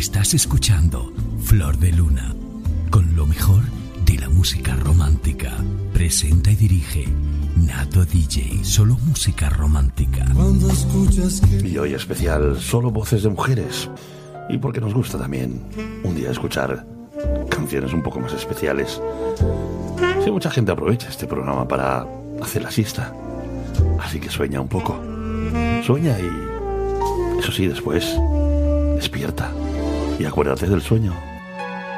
Estás escuchando Flor de Luna, con lo mejor de la música romántica. Presenta y dirige Nato DJ, solo música romántica. Y hoy especial, solo voces de mujeres. Y porque nos gusta también un día escuchar canciones un poco más especiales. Sí, mucha gente aprovecha este programa para hacer la siesta. Así que sueña un poco. Sueña y, eso sí, después despierta. Y acuérdate del sueño.